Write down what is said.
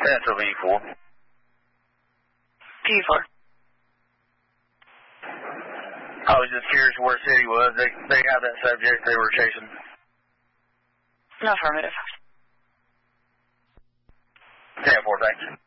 Central V4. V4. I was just curious where city was. They have that subject they were chasing. No, affirmative. 10-4, thanks.